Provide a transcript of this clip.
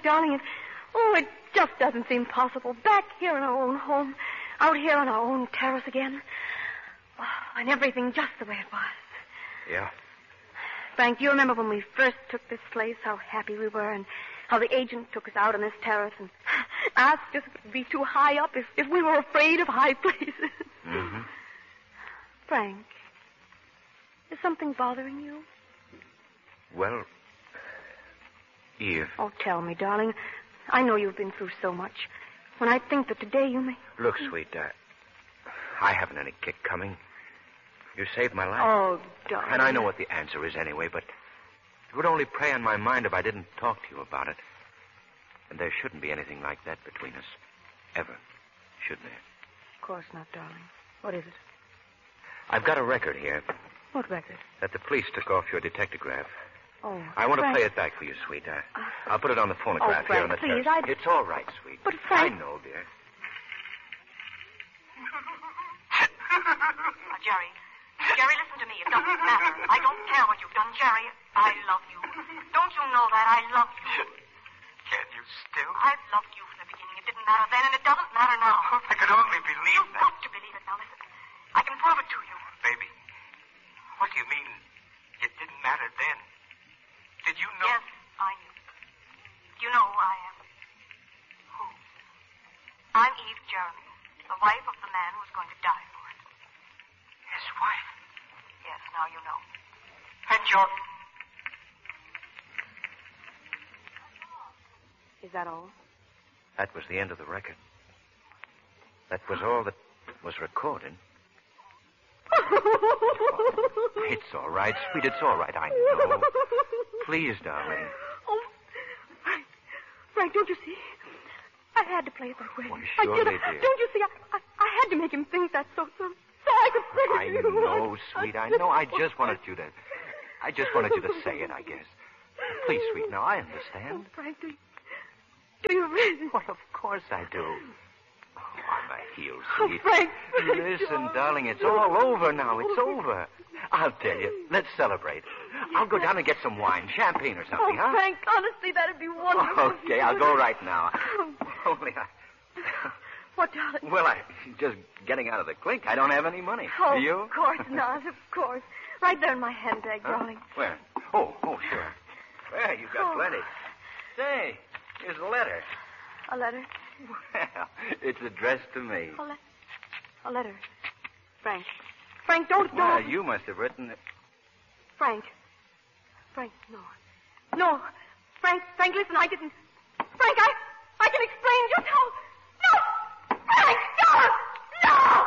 Frank, darling, it just doesn't seem possible. Back here in our own home, out here on our own terrace again. Oh, and everything just the way it was. Yeah. Frank, do you remember when we first took this place, how happy we were, and how the agent took us out on this terrace and asked us if it would be too high up, if we were afraid of high places? Mm-hmm. Frank, is something bothering you? Well, Eve. Oh, tell me, darling. I know you've been through so much. When I think that today you may... Look, sweet, I haven't any kick coming. You saved my life. Oh, darling. And I know what the answer is anyway, but it would only prey on my mind if I didn't talk to you about it. And there shouldn't be anything like that between us. Ever. Should there? Of course not, darling. What is it? I've got a record here. What record? That the police took off your detectograph. Oh, I want Frank. to play it back for you, sweet. I'll put it on the phonograph Frank, here on the please, terrace. It's all right, sweet. But, Frank... I know, dear. Jerry, listen to me. It doesn't matter. I don't care what you've done, Jerry. I love you. Don't you know that? I love you. Can you still? I've loved you from the beginning. It didn't matter then, and it doesn't matter now. Oh, if I could only believe You've that. got to believe it now. Listen, I can prove it to you. Baby, what do you mean it didn't matter then? Did you know? Yes, I knew. You know who I am. Who? I'm Eve Jeremy, the wife of the man who was going to die for it. His wife? Yes, now you know. And you're... Is that all? That was the end of the record. That was all that was recorded. It's all right, sweet. It's all right. I know. Please, darling. Oh, Frank, don't you see? I had to play it that way. Why, I surely, did. dear. Don't you see? I had to make him think that so I could save I you. know, sweet. I know. I just wanted you to say it, I guess. Please, sweet. Now, I understand. Oh, Frank, do you really? Well, of course I do. Oh, on my heels, Oh, sweet. Frank, Listen, darling, it's all over now. It's over. I'll tell you. Let's celebrate. I'll go down and get some wine, champagne or something, Oh, huh? Frank, honestly, that'd be wonderful. Okay, I'll go right now. Only What, darling? Well, I'm just getting out of the clink. I don't have any money. Oh, Do you? of course not, of course. Right there in my handbag, Huh? darling. Where? Oh, sure. Well, you've got Oh. plenty. Say, here's a letter. A letter? Well, it's addressed to me. A letter. Frank, don't. Well, you must have written it. Frank, no. No. Frank, listen, I didn't. Frank,